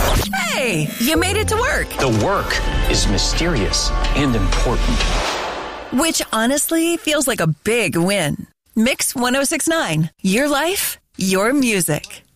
Hey, you made it to work. The work is mysterious and important. Which honestly feels like a big win. Mix 106.9. Your life, your music.